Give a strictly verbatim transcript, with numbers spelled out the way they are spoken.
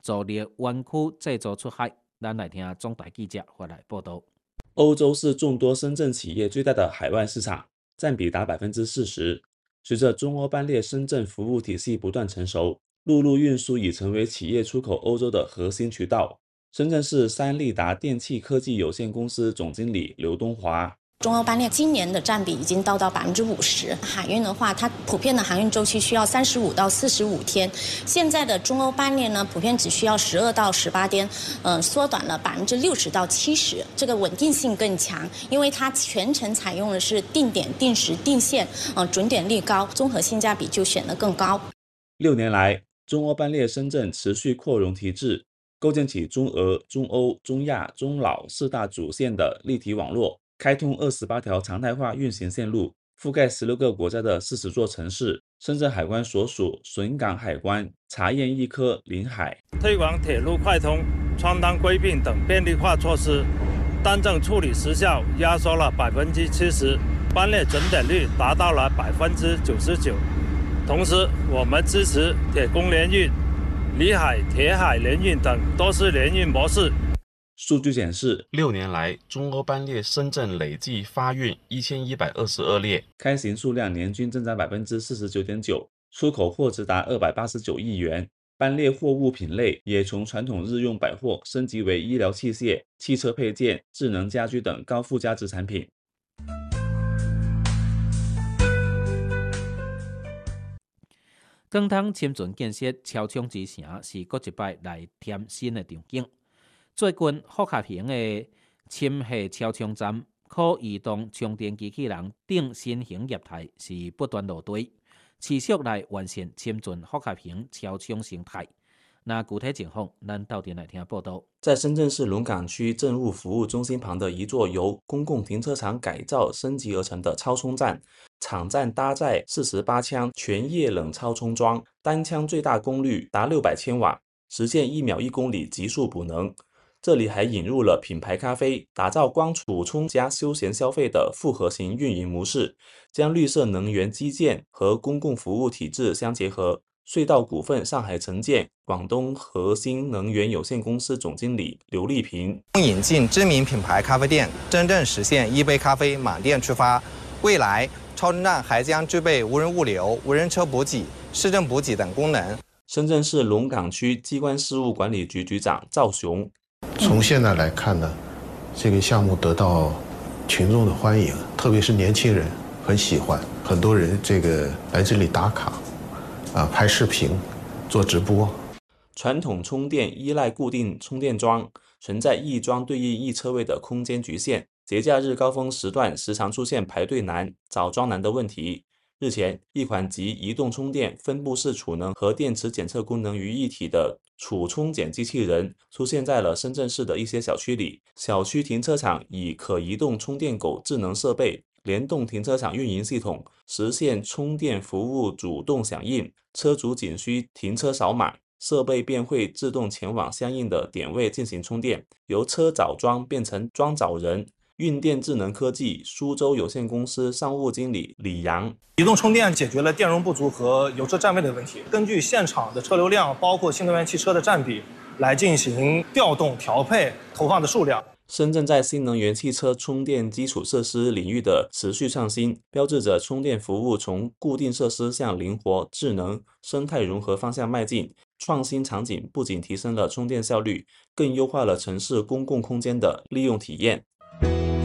助力湾区制造出海。咱来听中台记者发来报道。 欧洲是众多深圳企业最大的海外市场，占比达百分之四十。随着中欧班列深圳服务体系不断成熟，陆路运输已成为企业出口欧洲的核心渠道。深圳市三利达电气科技有限公司总经理刘东华。 中欧班列今年的占比已经到到百分之五十。海运的话，它普遍的航运周期需要三十五到四十五天，现在的中欧班列呢，普遍只需要十二到十八天，嗯、呃，缩短了百分之六十到七十，这个稳定性更强，因为它全程采用的是定点、定时、定线，嗯、呃，准点率高，综合性价比就显得更高。 六年来，中欧班列深圳持续扩容提质，构建起中俄、中欧、中亚、中老四大主线的立体网络。开通二十八条常态化运行线路，覆盖十六个国家的四十座城市。深圳海关所属笋港海关查验一科临海， 推广铁路快通、川单归并等便利化措施，单证处理时效压缩了百分之七十，班列准点率达到了百分之九十九。同时，我们支持铁公联运、里海、铁海联运等多式联运模式。 数据显示， 六年来，中欧班列深圳累计发运一千一百二十二列， 开行数量年均增长百分之四十九点九，出口货值达二百八十九亿元。班列货物品类也从传统日用百货升级为医疗器械、汽车配件、智能家居等高附加值产品。 港塘深圳建设超冲之城是搁一摆来添新的场景。最近，复合型的氢气超充站、可移动充电机器人等新型业态是不断落地，持续来完善深圳复合型超充生态。那具体情况，咱到底来听报道。 在深圳市龙岗区政务服务中心旁的一座由公共停车场改造升级而成的超充站，场站搭载四十八枪全液冷超充桩，单枪最大功率达六百千瓦，实现一秒一公里极速补能。这里还引入了品牌咖啡，打造光储充加休闲消费的复合型运营模式，将绿色能源基建和公共服务体制相结合。隧道股份上海城建广东核心能源有限公司总经理刘丽萍， 引进知名品牌咖啡店，真正实现一杯咖啡满店出发。未来超充站还将具备无人物流、无人车补给、市政补给等功能。 深圳市龙岗区机关事务管理局局长赵雄， 从现在来看呢，这个项目得到群众的欢迎，特别是年轻人很喜欢，很多人这个来这里打卡，啊，拍视频，做直播。 传统充电依赖固定充电桩，存在一桩对应一车位的空间局限，节假日高峰时段时常出现排队难、找桩难的问题。日前，一款集移动充电、分布式储能和电池检测功能于一体的储充检机器人出现在了深圳市的一些小区里。小区停车场以可移动充电狗智能设备联动停车场运营系统，实现充电服务主动响应，车主仅需停车扫码，设备便会自动前往相应的点位进行充电，由车找桩变成桩找人。运电智能科技苏州有限公司商务经理李阳， 移动充电解决了电容不足和油车占位的问题，根据现场的车流量，包括新能源汽车的占比来进行调动调配投放的数量。 深圳在新能源汽车充电基础设施领域的持续创新，标志着充电服务从固定设施向灵活、智能、生态融合方向迈进。创新场景不仅提升了充电效率，更优化了城市公共空间的利用体验。